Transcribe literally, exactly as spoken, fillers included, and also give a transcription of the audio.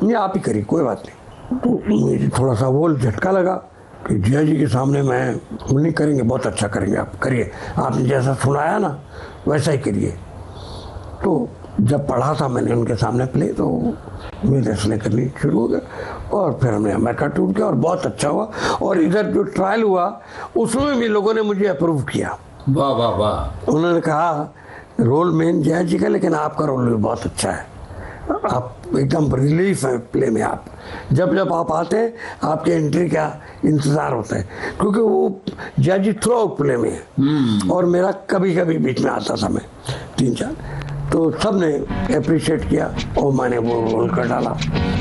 नहीं आप ही करिए, कोई बात नहीं। तो मुझे थोड़ा सा वो झटका लगा कि जया जी के सामने मैं नहीं करेंगे, बहुत अच्छा करेंगे, आप करिए, आपने जैसा सुनाया ना वैसा ही करिए। तो जब पढ़ा था मैंने उनके सामने प्ले तो मेरे हंसने करनी शुरू हो गया और फिर हमने अमेरिका टूर किया और बहुत अच्छा हुआ। और इधर जो ट्रायल हुआ उसमें भी लोगों ने मुझे अप्रूव किया। वाह वाह वाह। उन्होंने कहा रोल मेन जया जी का, लेकिन आपका रोल भी बहुत अच्छा है, आप एकदम रिलीफ है प्ले में। आप जब जब आप आते हैं आपके एंट्री का इंतजार होता है, क्योंकि वो जया जी थ्रू आउट प्ले में है और मेरा कभी कभी बीच में आता था, मैं तीन चार, तो सब ने अप्रिशिएट किया और मैंने वो रोल कर डाला।